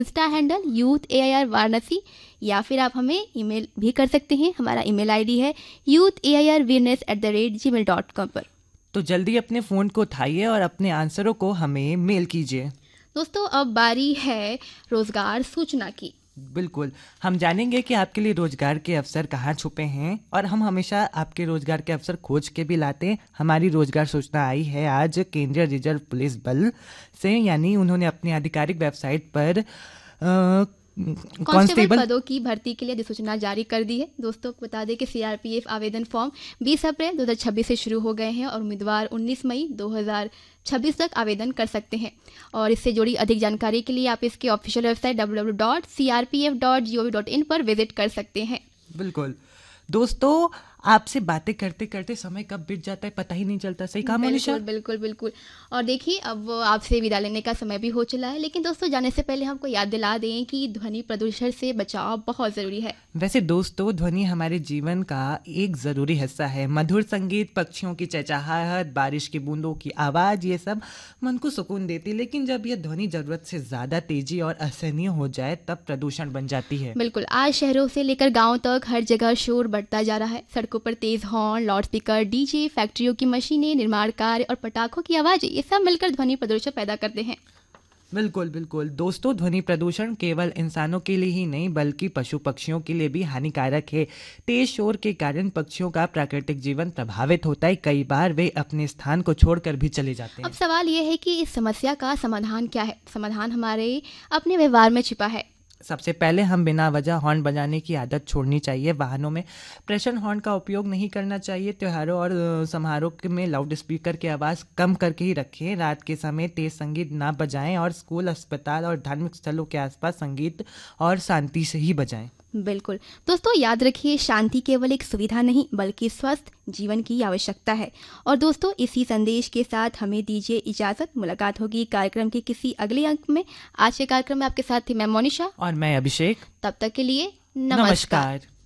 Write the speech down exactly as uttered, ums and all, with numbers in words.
Insta handle youth A I R Varanasi, या फिर आप हमें ईमेल भी कर सकते हैं। हमारा ईमेल आईडी है youth A I R वीरनेस at the rate ji mail dot com पर। तो जल्दी अपने फ़ोन को उठाइए और अपने आंसरों को हमें मेल कीजिए। दोस्तों, अब बारी है रोजगार सूचना की। बिल्कुल, हम जानेंगे कि आपके लिए रोजगार के अवसर कहाँ छुपे हैं, और हम हमेशा आपके रोजगार के अवसर खोज के भी लाते हैं। हमारी रोजगार सूचना आई है आज केंद्रीय रिजर्व पुलिस बल से, यानी उन्होंने अपनी आधिकारिक वेबसाइट पर अ, कांस्टेबल कांस्टेबल पदों की भर्ती के लिए अधिसूचना जारी कर दी है। दोस्तों को बता दें कि सी आर पी एफ आवेदन फॉर्म बीस अप्रैल दो हज़ार छब्बीस से शुरू हो गए हैं और उम्मीदवार उन्नीस मई दो हज़ार छब्बीस तक आवेदन कर सकते हैं। और इससे जुड़ी अधिक जानकारी के लिए आप इसके official website W W W dot C R P F dot G O V dot in पर विजिट कर सकते हैं। बिल्कुल। दोस्तों, आपसे बातें करते करते समय कब बीत जाता है पता ही नहीं चलता। सही कहा मोनिशा? बिल्कुल बिल्कुल बिल्कुल। और देखिए, अब आपसे विदा लेने का समय भी हो चला है, लेकिन दोस्तों जाने से पहले हमको याद दिला दें कि ध्वनि प्रदूषण से बचाव बहुत ज़रूरी है। वैसे दोस्तों, ध्वनि हमारे जीवन का एक ज़रूरी हिस्सा है। मधुर संगीत, पक्षियों की चहचहाहट, बारिश की बूंदों की आवाज़, ये सब मन को सुकून देती। लेकिन जब यह ध्वनि ज़रूरत से ज़्यादा तेजी और असहनीय हो जाए तब प्रदूषण बन जाती है। बिल्कुल, आज शहरों से लेकर गांव तक हर जगह शोर बढ़ता जा रहा है। सड़कों पर तेज हॉर्न, लाउड स्पीकर, डीजे, फैक्ट्रियों की मशीनें, निर्माण कार्य और पटाखों की आवाज़, ये सब मिलकर ध्वनि प्रदूषण पैदा करते हैं। बिल्कुल बिल्कुल दोस्तों, ध्वनि प्रदूषण केवल इंसानों के लिए ही नहीं बल्कि पशु पक्षियों के लिए भी हानिकारक है। तेज शोर के कारण पक्षियों का प्राकृतिक जीवन प्रभावित होता है। कई बार वे अपने स्थान को छोड़कर भी चले जाते अब हैं। सवाल ये है कि इस समस्या का समाधान क्या है। समाधान हमारे अपने व्यवहार में छिपा है। सबसे पहले हम बिना वजह हॉर्न बजाने की आदत छोड़नी चाहिए। वाहनों में प्रेशर हॉर्न का उपयोग नहीं करना चाहिए। त्योहारों और अ, समारोह में लाउड स्पीकर की आवाज़ कम करके ही रखें। रात के समय तेज संगीत ना बजाएं और स्कूल, अस्पताल और धार्मिक स्थलों के आसपास संगीत और शांति से ही बजाएं। बिल्कुल दोस्तों, याद रखिए, शांति केवल एक सुविधा नहीं बल्कि स्वस्थ जीवन की आवश्यकता है। और दोस्तों, इसी संदेश के साथ हमें दीजिए इजाज़त। मुलाकात होगी कार्यक्रम के किसी अगले अंक में। आज के कार्यक्रम में आपके साथ थी मैं मोनिशा, और मैं अभिषेक। तब तक के लिए नमस्कार। नमस्कार।